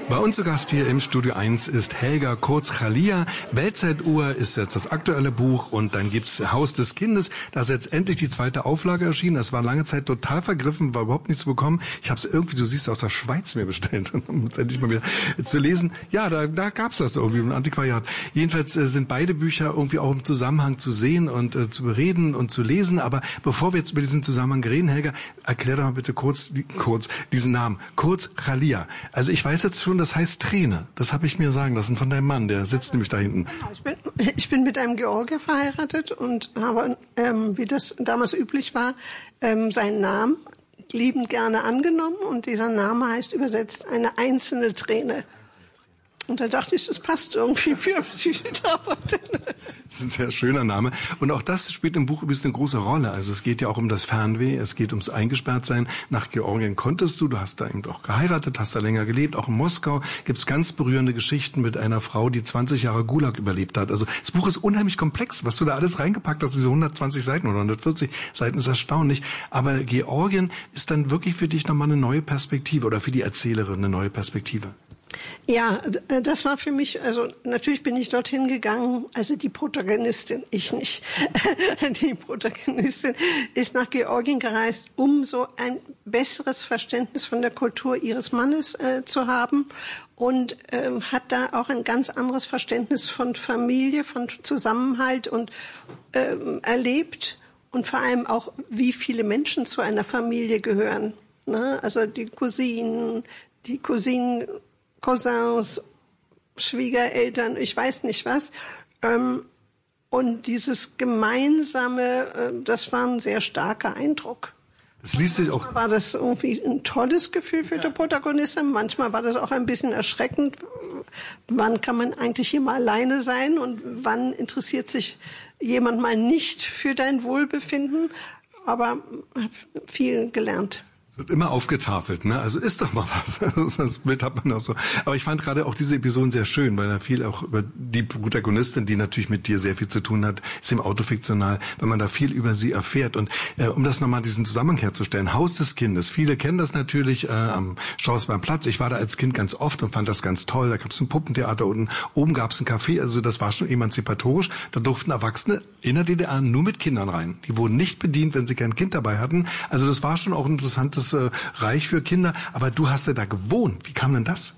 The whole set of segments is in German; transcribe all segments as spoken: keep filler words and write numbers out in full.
Bei uns zu Gast hier im Studio eins ist Helga Kurz-Chaliya. Weltzeituhr ist jetzt das aktuelle Buch und dann gibt's Haus des Kindes. Da ist jetzt endlich die zweite Auflage erschienen. Das war lange Zeit total vergriffen, war überhaupt nicht zu bekommen. Ich habe es irgendwie, du siehst, aus der Schweiz mir bestellt, um es endlich mal wieder zu lesen. Ja, da, da gab's das irgendwie im Antiquariat. Jedenfalls äh, sind beide Bücher irgendwie auch im Zusammenhang zu sehen und äh, zu bereden und zu lesen. Aber bevor wir jetzt über diesen Zusammenhang reden, Helga, erklär doch mal bitte kurz, die, kurz diesen Namen. Kurz-Chaliya. Also ich weiß jetzt schon, das heißt Träne. Das habe ich mir sagen lassen von deinem Mann, der sitzt nämlich da hinten. Ich bin, ich bin mit einem Georgier verheiratet und habe, ähm, wie das damals üblich war, ähm, seinen Namen liebend gerne angenommen. Und dieser Name heißt übersetzt eine einzelne Träne. Und da dachte ich, das passt irgendwie für Psychotherapeutin. Das ist ein sehr schöner Name. Und auch das spielt im Buch übrigens eine große Rolle. Also es geht ja auch um das Fernweh, es geht ums Eingesperrtsein. Nach Georgien konntest du, du hast da eben auch geheiratet, hast da länger gelebt. Auch in Moskau gibt's ganz berührende Geschichten mit einer Frau, die zwanzig Jahre Gulag überlebt hat. Also das Buch ist unheimlich komplex, was du da alles reingepackt hast. Diese hundertzwanzig Seiten oder hundertvierzig Seiten ist erstaunlich. Aber Georgien ist dann wirklich für dich nochmal eine neue Perspektive oder für die Erzählerin eine neue Perspektive. Ja, das war für mich, also natürlich bin ich dorthin gegangen, also die Protagonistin, ich nicht. Die Protagonistin ist nach Georgien gereist, um so ein besseres Verständnis von der Kultur ihres Mannes äh, zu haben und ähm, hat da auch ein ganz anderes Verständnis von Familie, von Zusammenhalt und ähm, erlebt und vor allem auch, wie viele Menschen zu einer Familie gehören. Ne? Also die Cousinen, die Cousinen, Cousins, Schwiegereltern, ich weiß nicht was. Ähm, und dieses Gemeinsame, äh, das war ein sehr starker Eindruck. Das liest sich auch. Manchmal war das irgendwie ein tolles Gefühl für die Protagonistin. Manchmal war das auch ein bisschen erschreckend. Wann kann man eigentlich hier mal alleine sein und wann interessiert sich jemand mal nicht für dein Wohlbefinden? Aber ich habe viel gelernt. Wird immer aufgetafelt, ne? Also ist doch mal was. Das Bild hat man auch so. Aber ich fand gerade auch diese Episoden sehr schön, weil da viel auch über die Protagonistin, die natürlich mit dir sehr viel zu tun hat, ist im Auto fiktional, weil man da viel über sie erfährt. Und äh, um das nochmal diesen Zusammenhang herzustellen, Haus des Kindes. Viele kennen das natürlich äh, am Strausbergplatz. Ich war da als Kind ganz oft und fand das ganz toll. Da gab es ein Puppentheater unten, oben gab es ein Café. Also das war schon emanzipatorisch. Da durften Erwachsene in der D D R nur mit Kindern rein. Die wurden nicht bedient, wenn sie kein Kind dabei hatten. Also das war schon auch ein interessantes Äh, Reich für Kinder, aber du hast ja da gewohnt. Wie kam denn das?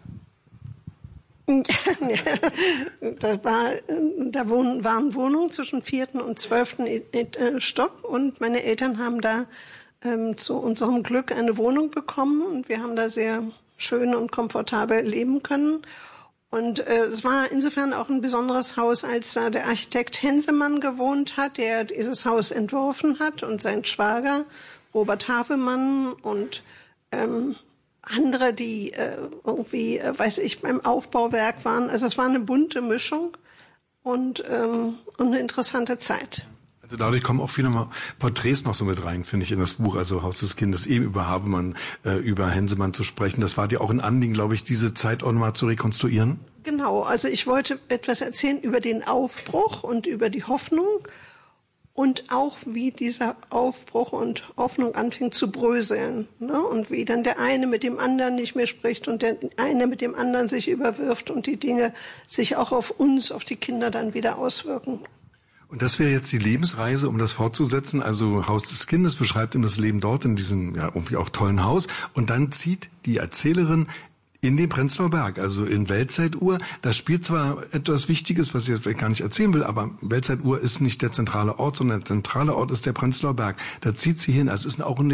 da war, da wohnen, waren Wohnungen zwischen vierten und zwölften Stock und meine Eltern haben da ähm, zu unserem Glück eine Wohnung bekommen und wir haben da sehr schön und komfortabel leben können. Und äh, es war insofern auch ein besonderes Haus, als da der Architekt Hensemann gewohnt hat, der dieses Haus entworfen hat und sein Schwager Robert Havemann und ähm, andere, die äh, irgendwie, äh, weiß ich, beim Aufbauwerk waren. Also es war eine bunte Mischung und, ähm, und eine interessante Zeit. Also dadurch kommen auch viele Porträts noch so mit rein, finde ich, in das Buch, also Haus des Kindes, eben über Havemann, äh, über Hensemann zu sprechen. Das war dir auch ein Anliegen, glaube ich, diese Zeit auch nochmal zu rekonstruieren? Genau, also ich wollte etwas erzählen über den Aufbruch und über die Hoffnung. Und auch, wie dieser Aufbruch und Hoffnung anfing zu bröseln. Ne? Und wie dann der eine mit dem anderen nicht mehr spricht und der eine mit dem anderen sich überwirft und die Dinge sich auch auf uns, auf die Kinder dann wieder auswirken. Und das wäre jetzt die Lebensreise, um das fortzusetzen. Also Haus des Kindes beschreibt ihm das Leben dort in diesem ja irgendwie auch tollen Haus. Und dann zieht die Erzählerin in den Prenzlauer Berg, also in Weltzeituhr. Das spielt zwar etwas Wichtiges, was ich jetzt vielleicht gar nicht erzählen will, aber Weltzeituhr ist nicht der zentrale Ort, sondern der zentrale Ort ist der Prenzlauer Berg. Da zieht sie hin. Also es ist auch eine